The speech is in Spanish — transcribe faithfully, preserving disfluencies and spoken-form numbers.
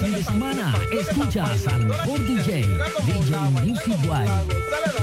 fin de semana escuchas al mejor D J, D J Music Wild.